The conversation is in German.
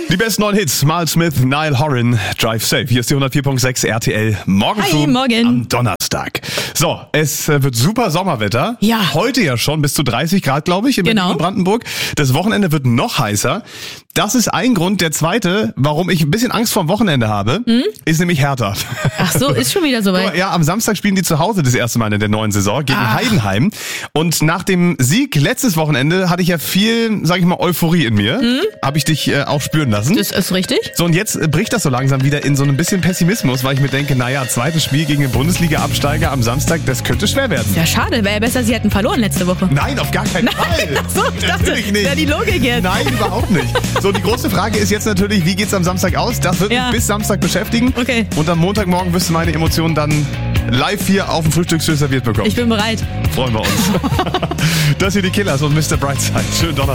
Die besten neuen Hits, Miles Smith, Niall Horan, Drive Safe. Hier ist die 104.6 RTL Morgenfrüh am Donnerstag. So, es wird super Sommerwetter. Ja. Heute ja schon bis zu 30 Grad, glaube ich, in Berlin und Brandenburg. Das Wochenende wird noch heißer. Das ist ein Grund. Der zweite, warum ich ein bisschen Angst vorm Wochenende habe, ist nämlich Hertha. Ach so, ist schon wieder soweit. Ja, am Samstag spielen die zu Hause das erste Mal in der neuen Saison gegen Heidenheim. Und nach dem Sieg letztes Wochenende hatte ich ja viel, sag ich mal, Euphorie in mir. Habe ich dich auch spüren lassen. Das ist richtig. So, und jetzt bricht das so langsam wieder in so ein bisschen Pessimismus, weil ich mir denke, naja, zweites Spiel gegen den Bundesliga-Absteiger am Samstag, das könnte schwer werden. Ja, schade. Wäre ja besser, sie hätten verloren letzte Woche. Nein, auf gar keinen Fall. Ach so, ich dachte, Natürlich nicht. wäre die Logik jetzt. Nein, überhaupt nicht. So, die große Frage ist jetzt natürlich, wie geht's am Samstag aus? Das wird mich bis Samstag beschäftigen. Okay. Und am Montagmorgen wirst du meine Emotionen dann live hier auf dem Frühstückstisch serviert bekommen. Ich bin bereit. Freuen wir uns. Das hier die Killers und Mr. Brightside. Schönen Donnerstag.